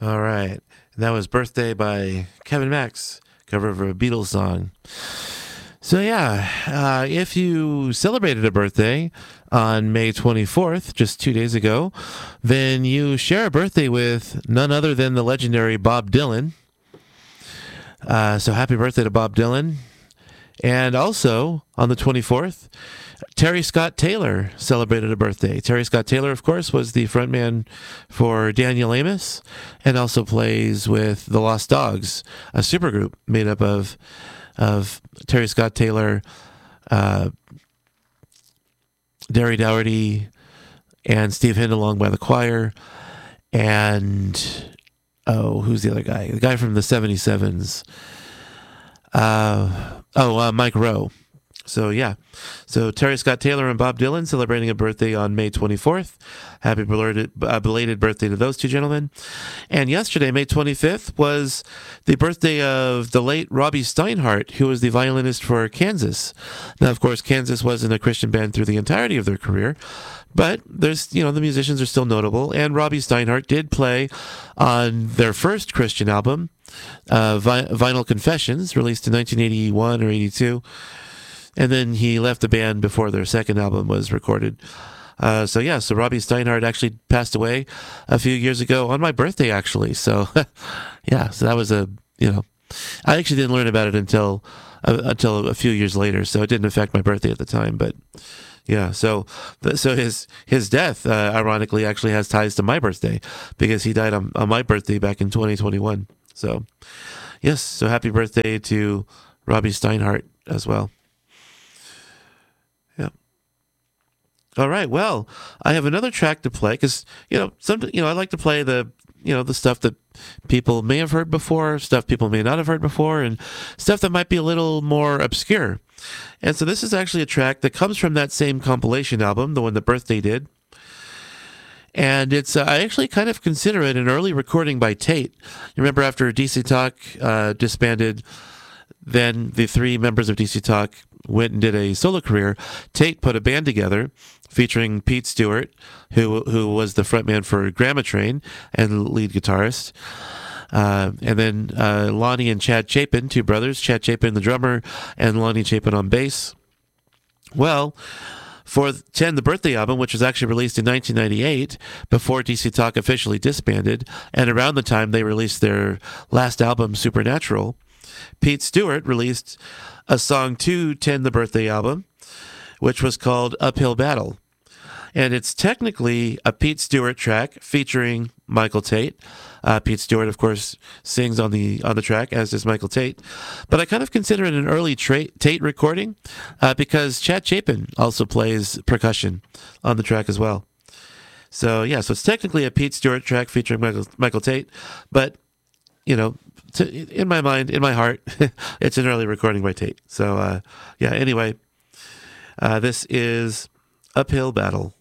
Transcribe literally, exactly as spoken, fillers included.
All right. And that was Birthday by Kevin Max, cover of a Beatles song. So, yeah, uh, if you celebrated a birthday on May twenty-fourth, just two days ago, then you share a birthday with none other than the legendary Bob Dylan. Uh, so, happy birthday to Bob Dylan. And also, on the twenty-fourth, Terry Scott Taylor celebrated a birthday. Terry Scott Taylor, of course, was the frontman for Daniel Amos and also plays with the Lost Dogs, a supergroup made up of of Terry Scott Taylor, uh, Derry Dougherty, and Steve Hindalong by the choir, and, oh, who's the other guy? The guy from the seventy-sevens. Uh, oh, uh, Mike Rowe. So, yeah. So, Terry Scott Taylor and Bob Dylan celebrating a birthday on May twenty-fourth. Happy belated, uh, belated birthday to those two gentlemen. And yesterday, May twenty-fifth, was the birthday of the late Robbie Steinhardt, who was the violinist for Kansas. Now, of course, Kansas wasn't a Christian band through the entirety of their career, but there's, you know, the musicians are still notable. And Robbie Steinhardt did play on their first Christian album, uh, Vi- Vinyl Confessions, released in nineteen eighty-one or eighty-two. And then he left the band before their second album was recorded. Uh, so, yeah, so Robbie Steinhardt actually passed away a few years ago on my birthday, actually. So, yeah, so that was a, you know, I actually didn't learn about it until uh, until a few years later. So it didn't affect my birthday at the time. But, yeah, so so his his death, uh, ironically, actually has ties to my birthday because he died on, on my birthday back in twenty twenty-one. So, yes, so happy birthday to Robbie Steinhardt as well. All right. Well, I have another track to play because, you know, some, you know, I like to play the, you know, the stuff that people may have heard before, stuff people may not have heard before, and stuff that might be a little more obscure. And so this is actually a track that comes from that same compilation album, the one that Birthday did. And it's, uh, I actually kind of consider it an early recording by Tate. You remember after D C Talk uh, disbanded, then the three members of D C Talk went and did a solo career. Tate put a band together featuring Pete Stewart, who who was the frontman for Grandma Train and lead guitarist. Uh, and then uh, Lonnie and Chad Chapin, two brothers, Chad Chapin the drummer and Lonnie Chapin on bass. Well, for ten, the Birthday album, which was actually released in nineteen ninety-eight, before D C Talk officially disbanded, and around the time they released their last album, Supernatural, Pete Stewart released a song to ten, the Birthday album, which was called Uphill Battle. And it's technically a Pete Stewart track featuring Michael Tate. Uh, Pete Stewart, of course, sings on the on the track, as does Michael Tate. But I kind of consider it an early tra- Tate recording uh, because Chad Chapin also plays percussion on the track as well. So, yeah, so it's technically a Pete Stewart track featuring Michael, Michael Tate. But, you know, to, in my mind, in my heart, it's an early recording by Tate. So, uh, yeah, anyway, uh, this is Uphill Battle.